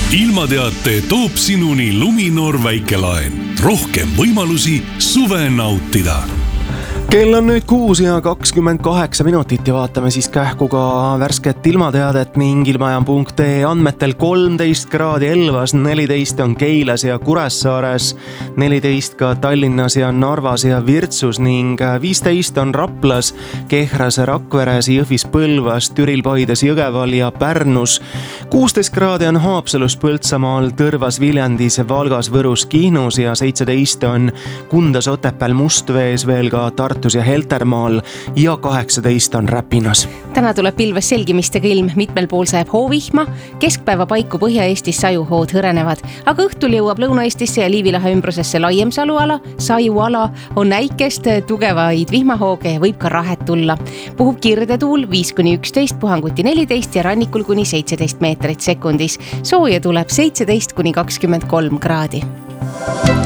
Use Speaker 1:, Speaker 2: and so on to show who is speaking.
Speaker 1: ilmateate toob sinuni Luminor väikelaen. Rohkem võimalusi suve nautida.
Speaker 2: Kell on nüüd 6:28 ja vaatame siis kähku ka värsket ilmateadet ning ilmajaam.ee andmetel 13 kraadi Elvas, 14 on Keilas ja Kuressaares, 14 ka Tallinnas ja Narvas ja Virtsus ning 15 on Raplas, Kehras, Rakveres, Jõhvis, Põlvas, Türil, Paides, Jõgeval ja Pärnus. 16 kraadi on Haapsalus, Põltsamaal, Tõrvas, Viljandis, Valgas, Võrus, Kihnus ja 17 on Kundas, Otepääl, Mustvees, veel ka Tartus ja Heltermaal ja 18 on Räpinas.
Speaker 3: Täna tuleb pilves selgimistega ilm, mitmel pool sajab hoovihma, keskpäeva paiku Põhja-Eestis sajuhood hõrenevad, aga õhtul jõuab Lõuna-Eestisse ja Liivilahe ümbrusesse laiem sajuala, on äikest, tugevaid vihmahooge ja võib ka rahet tulla. Puhub kirdetuul 5-11, puhanguti 14 ja rannikul kuni 17 meetrit sekundis. Sooja tuleb 17-23 kraadi.